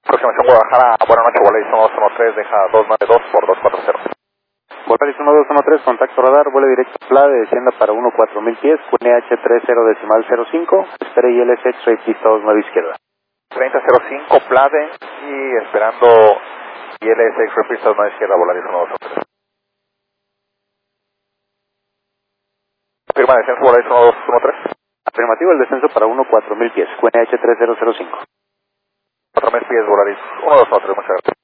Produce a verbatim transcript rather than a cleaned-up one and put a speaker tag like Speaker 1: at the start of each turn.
Speaker 1: Aproximación Guadalajara, buenas noches, Volaris uno dos uno tres, deja dos nueve dos por dos cuatro cero.
Speaker 2: Volaris uno dos uno tres, contacto radar, vuelo directo a P L A de descienda para uno cuatro mil pies, Q N H treinta decimal cero cinco, espera I L S X-ray pista dos nueve izquierda.
Speaker 1: treinta cero cinco, Plade, y esperando I L S X-ray pista dos nueve izquierda, Volaris uno dos uno tres. Firma descenso, Volaris uno dos uno tres.
Speaker 2: Afirmativo, el descenso para uno cuatro mil pies, Q N H treinta cero cinco.
Speaker 1: cuatro mil pies, Volaris uno dos uno tres, muchas gracias.